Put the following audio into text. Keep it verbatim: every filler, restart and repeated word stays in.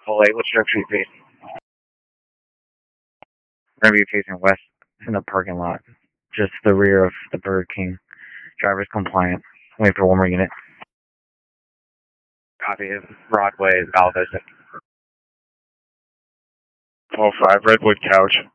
Full eight, which direction are you facing? We're going to be facing west in the parking lot. Just the rear of the Burger King. Driver's compliant. Wait for one more unit. Copy. Broadway, Val Vista. twelve five, Redwood Couch.